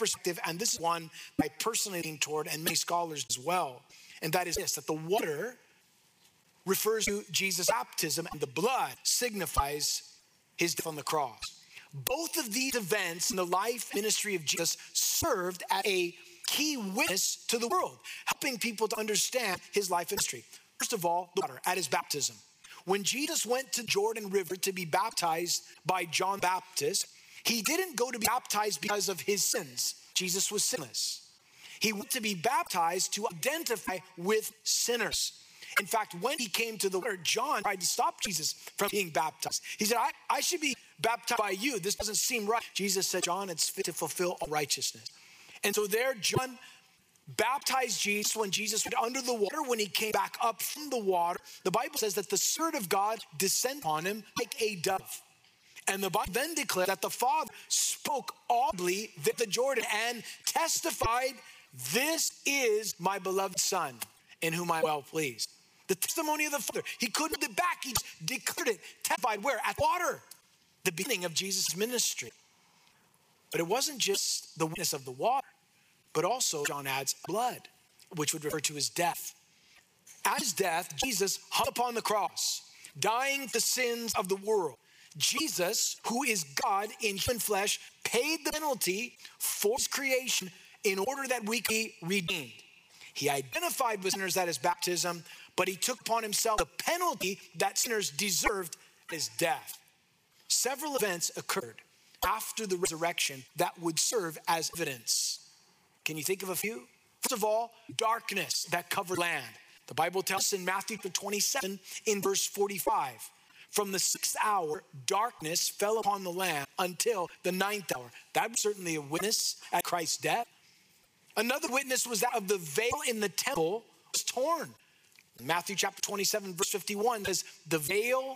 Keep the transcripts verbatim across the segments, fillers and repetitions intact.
perspective, and this is one I personally lean toward, and many scholars as well, and that is this, that the water refers to Jesus' baptism, and the blood signifies his death on the cross. Both of these events in the life ministry of Jesus served as a key witness to the world, helping people to understand his life ministry. First of all, the water at his baptism. When Jesus went to Jordan River to be baptized by John the Baptist, he didn't go to be baptized because of his sins. Jesus was sinless. He went to be baptized to identify with sinners. In fact, when he came to the water, John tried to stop Jesus from being baptized. He said, I, I should be baptized by you. This doesn't seem right. Jesus said, John, it's fit to fulfill all righteousness. And so there, John baptized Jesus when Jesus went under the water. When he came back up from the water, the Bible says that the Spirit of God descended on him like a dove. And the Bible then declared that the Father spoke audibly at the Jordan and testified, this is my beloved Son, in whom I am well pleased. The testimony of the Father. He couldn't hold it back. He just declared it, testified where? At water. The beginning of Jesus' ministry. But it wasn't just the witness of the water, but also John adds blood, which would refer to his death. At his death, Jesus hung upon the cross, dying the sins of the world. Jesus, who is God in human flesh, paid the penalty for his creation in order that we could be redeemed. He identified with sinners at his baptism, but he took upon himself the penalty that sinners deserved at his death. Several events occurred after the resurrection that would serve as evidence. Can you think of a few? First of all, darkness that covered land. The Bible tells us in Matthew twenty-seven in verse forty-five, from the sixth hour, darkness fell upon the land until the ninth hour. That was certainly a witness at Christ's death. Another witness was that of the veil in the temple was torn. Matthew chapter twenty-seven, verse fifty-one says, the veil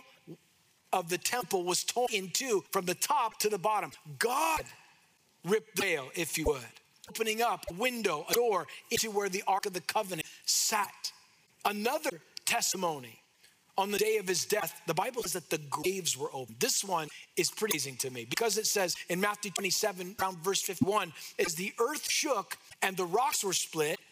of the temple was torn in two from the top to the bottom. God ripped the veil, if you would, opening up a window, a door into where the Ark of the Covenant sat. Another testimony, on the day of his death, the Bible says that the graves were opened. This one is pretty amazing to me because it says in Matthew twenty-seven, around verse fifty-one, is the earth shook and the rocks were split